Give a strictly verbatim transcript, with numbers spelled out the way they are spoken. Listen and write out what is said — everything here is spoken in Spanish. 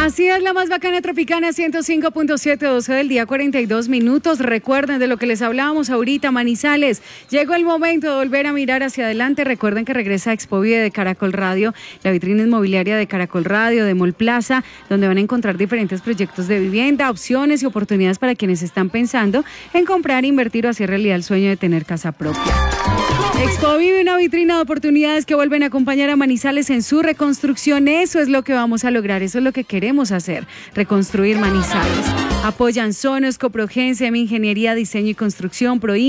Así es, la más bacana Tropicana ciento cinco punto siete, doce del día, cuarenta y dos minutos. Recuerden de lo que les hablábamos ahorita, Manizales. Llegó el momento de volver a mirar hacia adelante. Recuerden que regresa Expovie de Caracol Radio, la vitrina inmobiliaria de Caracol Radio, de Mall Plaza, donde van a encontrar diferentes proyectos de vivienda, opciones y oportunidades para quienes están pensando en comprar, invertir o hacer realidad el sueño de tener casa propia. Expovie, una vitrina de oportunidades que vuelven a acompañar a Manizales en su reconstrucción. Eso es lo que vamos a lograr, eso es lo que queremos hacer, reconstruir Manizales. Apoyan Sonos, Coprogen, Semi Ingeniería, Diseño y Construcción, Pro